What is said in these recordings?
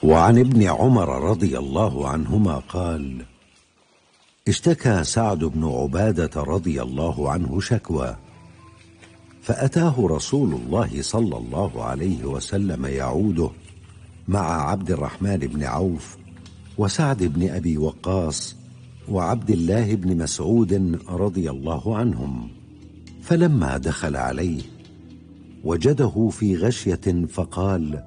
وعن ابن عمر رضي الله عنهما قال: اشتكى سعد بن عبادة رضي الله عنه شكوى، فأتاه رسول الله صلى الله عليه وسلم يعوده مع عبد الرحمن بن عوف وسعد بن أبي وقاص وعبد الله بن مسعود رضي الله عنهم. فلما دخل عليه وجده في غشية فقال: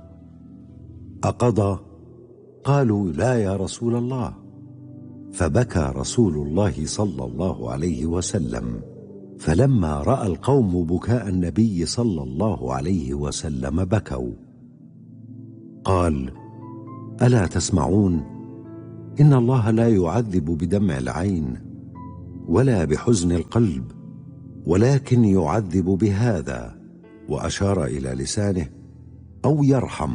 أقضى؟ قالوا: لا يا رسول الله. فبكى رسول الله صلى الله عليه وسلم، فلما رأى القوم بكاء النبي صلى الله عليه وسلم بكوا. قال: ألا تسمعون؟ إن الله لا يعذب بدمع العين ولا بحزن القلب، ولكن يعذب بهذا، وأشار إلى لسانه، أو يرحم.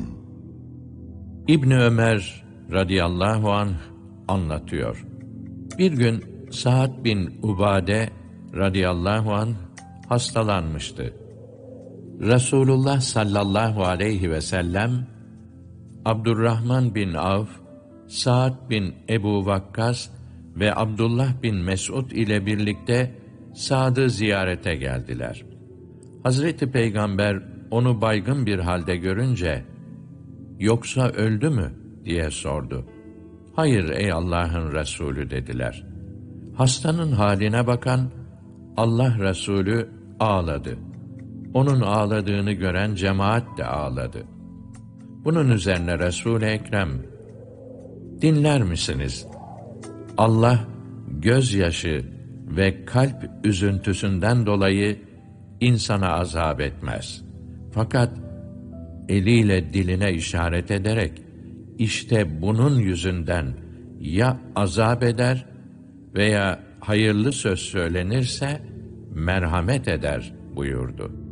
İbni Ömer radıyallahu anh anlatıyor. Bir gün Sa'd bin Ubade radıyallahu anh hastalanmıştı. Resulullah sallallahu aleyhi ve sellem, Abdurrahman bin Avf, Sa'd bin Ebu Vakkas ve Abdullah bin Mes'ud ile birlikte Sa'd'ı ziyarete geldiler. Hazreti Peygamber onu baygın bir halde görünce, "Yoksa öldü mü?" diye sordu. "Hayır ey Allah'ın Resulü" dediler. Hastanın haline bakan Allah Resulü ağladı. Onun ağladığını gören cemaat de ağladı. Bunun üzerine Resul-i Ekrem, "Dinler misiniz? Allah gözyaşı ve kalp üzüntüsünden dolayı insana azap etmez. Fakat eliyle diline işaret ederek, işte bunun yüzünden ya azap eder veya hayırlı söz söylenirse merhamet eder" buyurdu.